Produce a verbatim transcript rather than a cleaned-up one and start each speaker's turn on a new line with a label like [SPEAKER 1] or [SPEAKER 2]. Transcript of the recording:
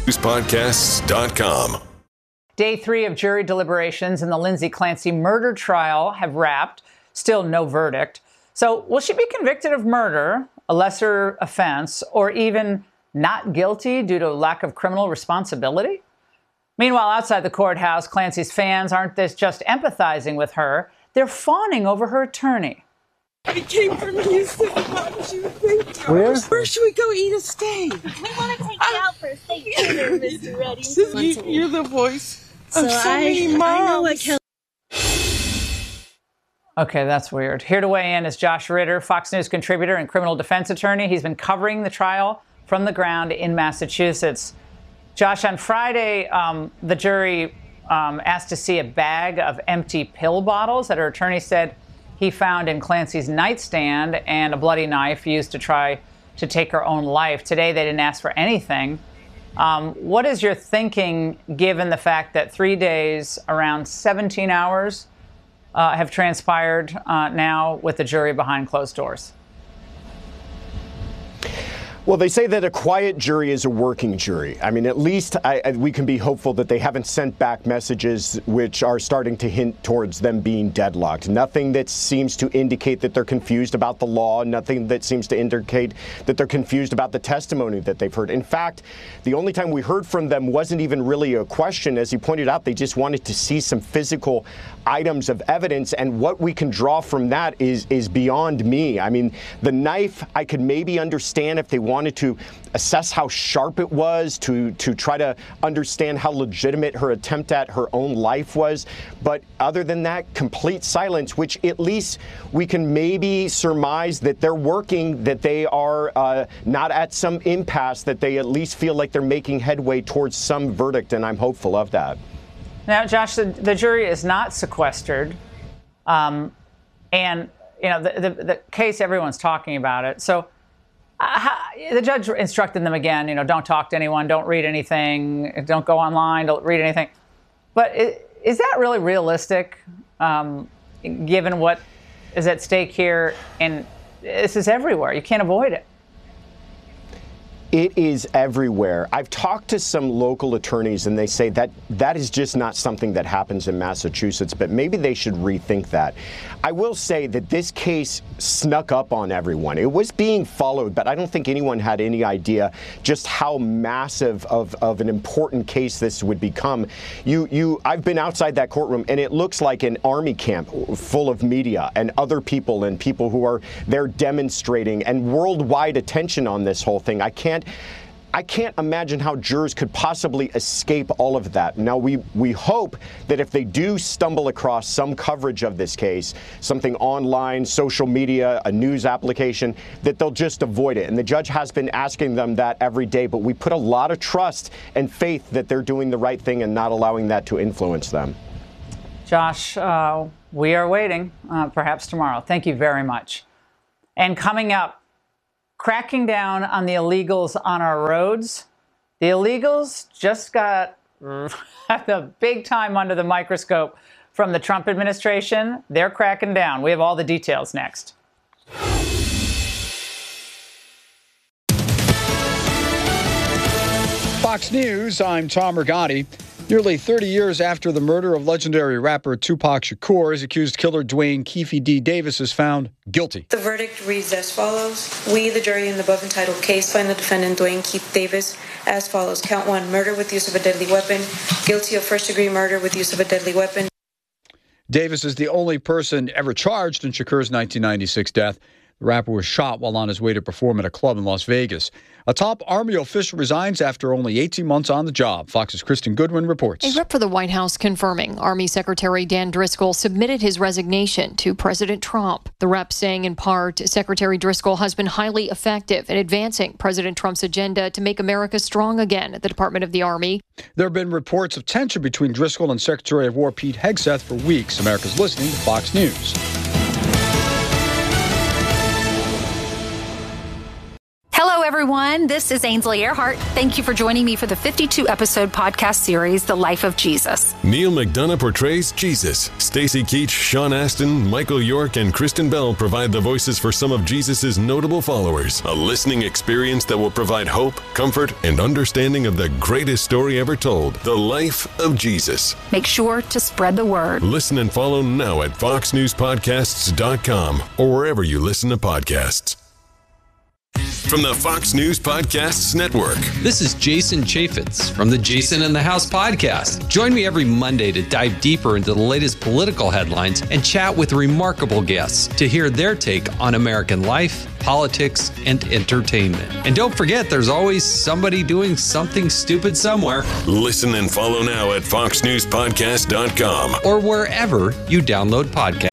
[SPEAKER 1] news podcasts dot com.
[SPEAKER 2] Day three of jury deliberations in the Lindsay Clancy murder trial have wrapped. Still no verdict. So will she be convicted of murder, a lesser offense, or even not guilty due to lack of criminal responsibility? Meanwhile, outside the courthouse, Clancy's fans aren't this just empathizing with her. They're fawning over her attorney.
[SPEAKER 3] I came from Houston. What should we think?
[SPEAKER 4] Where?
[SPEAKER 3] Where should we go eat a steak?
[SPEAKER 5] We want to take you out for a steak dinner, Mister Reddy.
[SPEAKER 3] You, you're the voice
[SPEAKER 5] so
[SPEAKER 3] of so
[SPEAKER 5] I,
[SPEAKER 3] many moms.
[SPEAKER 5] I know what Kelly.
[SPEAKER 2] Okay, that's weird. Here to weigh in is Josh Ritter, Fox News contributor and criminal defense attorney. He's been covering the trial from the ground in Massachusetts. Josh, on Friday, um, the jury um, asked to see a bag of empty pill bottles that her attorney said he found in Clancy's nightstand and a bloody knife used to try to take her own life. Today, they didn't ask for anything. Um, what is your thinking, given the fact that three days, around seventeen hours, uh, have transpired uh, now with the jury behind closed doors?
[SPEAKER 4] Well, they say that a quiet jury is a working jury. I mean, at least I, I, we can be hopeful that they haven't sent back messages which are starting to hint towards them being deadlocked. Nothing that seems to indicate that they're confused about the law. Nothing that seems to indicate that they're confused about the testimony that they've heard. In fact, the only time we heard from them wasn't even really a question. As you pointed out, they just wanted to see some physical items of evidence. And what we can draw from that is, is beyond me. I mean, the knife, I could maybe understand if they wanted wanted to assess how sharp it was, to to try to understand how legitimate her attempt at her own life was. But other than that, complete silence, which at least we can maybe surmise that they're working, that they are uh, not at some impasse, that they at least feel like they're making headway towards some verdict, and I'm hopeful of that.
[SPEAKER 2] Now, Josh, the, the jury is not sequestered. Um, and, you know, the, the, the case, everyone's talking about it. So Uh, the judge instructed them again, you know, don't talk to anyone, don't read anything, don't go online, don't read anything. But is, is that really realistic, um, given what is at stake here? And this is everywhere. You can't avoid it.
[SPEAKER 4] It is everywhere. I've talked to some local attorneys, and they say that that is just not something that happens in Massachusetts, but maybe they should rethink that. I will say that this case snuck up on everyone. It was being followed, but I don't think anyone had any idea just how massive of, of an important case this would become. You, you, I've been outside that courtroom, and it looks like an army camp full of media and other people and people who are there demonstrating, and worldwide attention on this whole thing. I can't I can't imagine how jurors could possibly escape all of that. Now, we, we hope that if they do stumble across some coverage of this case, something online, social media, a news application, that they'll just avoid it. And the judge has been asking them that every day, but we put a lot of trust and faith that they're doing the right thing and not allowing that to influence them.
[SPEAKER 2] Josh, uh, we are waiting, uh, perhaps tomorrow. Thank you very much. And coming up, cracking down on the illegals on our roads. The illegals just got the big time under the microscope from the Trump administration. They're cracking down. We have all the details next.
[SPEAKER 6] Fox News, I'm Tom Rigotti. Nearly thirty years after the murder of legendary rapper Tupac Shakur, his accused killer Dwayne Keefe D. Davis is found guilty.
[SPEAKER 7] The verdict reads as follows. We, the jury in the above entitled case, find the defendant Dwayne Keefe Davis as follows. Count one, murder with use of a deadly weapon. Guilty of first-degree murder with use of a deadly weapon.
[SPEAKER 6] Davis is the only person ever charged in Shakur's nineteen ninety-six death. The rapper was shot while on his way to perform at a club in Las Vegas. A top Army official resigns after only eighteen months on the job. Fox's Kristen Goodwin reports.
[SPEAKER 8] A rep for the White House confirming Army Secretary Dan Driscoll submitted his resignation to President Trump. The rep saying in part, Secretary Driscoll has been highly effective in advancing President Trump's agenda to make America strong again at the Department of the Army.
[SPEAKER 6] There have been reports of tension between Driscoll and Secretary of War Pete Hegseth for weeks. America's listening to Fox News.
[SPEAKER 9] Hello, everyone. This is Ainsley Earhart. Thank you for joining me for the fifty-two episode podcast series, The Life of Jesus.
[SPEAKER 1] Neil McDonough portrays Jesus. Stacy Keach, Sean Astin, Michael York, and Kristen Bell provide the voices for some of Jesus' notable followers. A listening experience that will provide hope, comfort, and understanding of the greatest story ever told, the life of Jesus.
[SPEAKER 9] Make sure to spread the word.
[SPEAKER 1] Listen and follow now at fox news podcasts dot com or wherever you listen to podcasts. From the Fox News Podcasts Network.
[SPEAKER 10] This is Jason Chaffetz from the Jason in the House podcast. Join me every Monday to dive deeper into the latest political headlines and chat with remarkable guests to hear their take on American life, politics, and entertainment. And don't forget, there's always somebody doing something stupid somewhere.
[SPEAKER 1] Listen and follow now at fox news podcast dot com
[SPEAKER 10] or wherever you download podcasts.